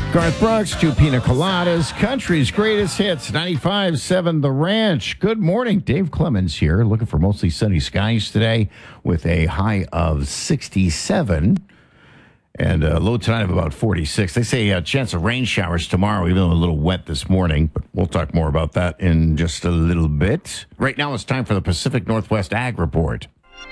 Garth Brooks, 2 Pina Coladas, country's greatest hits, 95.7 The Ranch. Good morning, Dave Clemens here, looking for mostly sunny skies today with a high of 67 and a low tonight of about 46. They say a chance of rain showers tomorrow, even though a little wet this morning, but we'll talk more about that in just a little bit. Right now it's time for the Pacific Northwest Ag Report.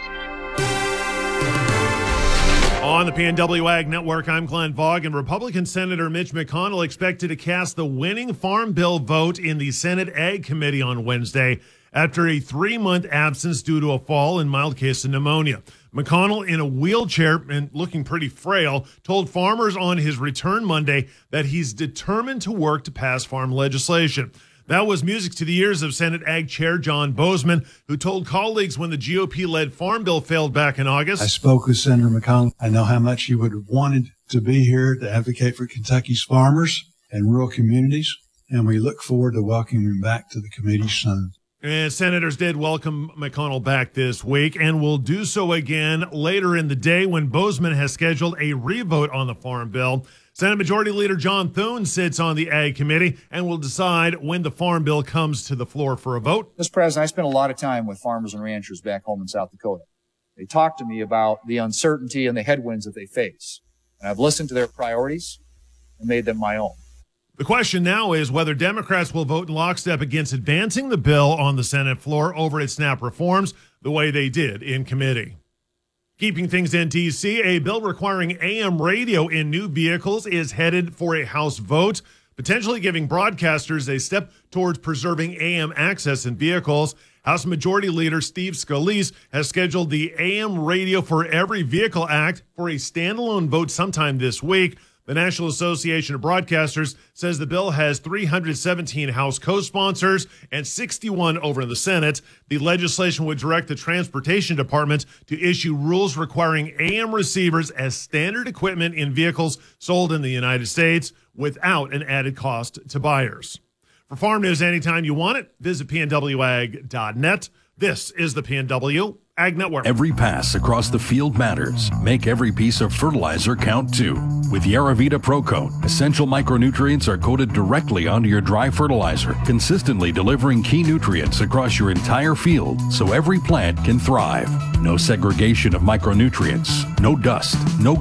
On the PNW Ag Network, I'm Glenn Vaughn, and Republican Senator Mitch McConnell expected to cast the winning Farm Bill vote in the Senate Ag Committee on Wednesday after a 3-month absence due to a fall and mild case of pneumonia. McConnell, in a wheelchair and looking pretty frail, told farmers on his return Monday that he's determined to work to pass farm legislation. That was music to the ears of Senate Ag Chair John Boozman, who told colleagues when the GOP-led Farm Bill failed back in August. I spoke with Senator McConnell. I know how much he would have wanted to be here to advocate for Kentucky's farmers and rural communities, and we look forward to welcoming him back to the committee soon. And senators did welcome McConnell back this week and will do so again later in the day when Boozman has scheduled a revote on the Farm Bill. Senate Majority Leader John Thune sits on the Ag Committee and will decide when the Farm Bill comes to the floor for a vote. Mr. President, I spent a lot of time with farmers and ranchers back home in South Dakota. They talk to me about the uncertainty and the headwinds that they face. And I've listened to their priorities and made them my own. The question now is whether Democrats will vote in lockstep against advancing the bill on the Senate floor over its SNAP reforms the way they did in committee. Keeping things in D.C., a bill requiring AM radio in new vehicles is headed for a House vote, potentially giving broadcasters a step towards preserving AM access in vehicles. House Majority Leader Steve Scalise has scheduled the AM Radio for Every Vehicle Act for a standalone vote sometime this week. The National Association of Broadcasters says the bill has 317 House co-sponsors and 61 over in the Senate. The legislation would direct the Transportation Department to issue rules requiring AM receivers as standard equipment in vehicles sold in the United States without an added cost to buyers. For farm news anytime you want it, visit pnwag.net. This is the PNW Ag Network. Every pass across the field matters. Make every piece of fertilizer count too. With Yaravita ProCoat, essential micronutrients are coated directly onto your dry fertilizer, consistently delivering key nutrients across your entire field so every plant can thrive. No segregation of micronutrients, no dust, no